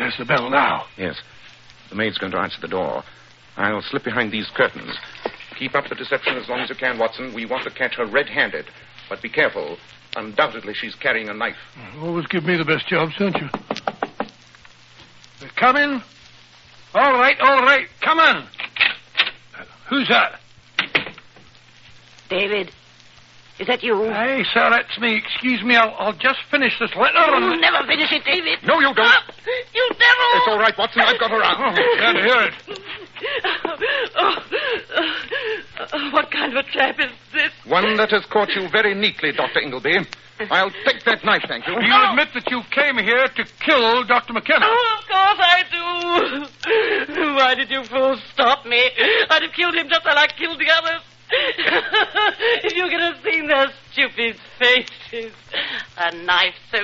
There's the bell now. Yes. The maid's going to answer the door. I'll slip behind these curtains. Keep up the deception as long as you can, Watson. We want to catch her red-handed. But be careful. Undoubtedly, she's carrying a knife. Always give me the best jobs, don't you? Come in. All right. Come in. Who's that? David, is that you? Hey, sir, that's me. Excuse me, I'll just finish this letter. You'll never finish it, David. No, you don't. Stop! You devil! It's all right, Watson. I've got her out. Glad to hear it. What kind of a trap is this? One that has caught you very neatly, Dr. Ingleby. I'll take that knife, thank you. You admit that you came here to kill Dr. McKenna? Oh, of course I do. Why did you fools stop me? I'd have killed him just like I killed the others. If you could have seen their stupid faces. A knife so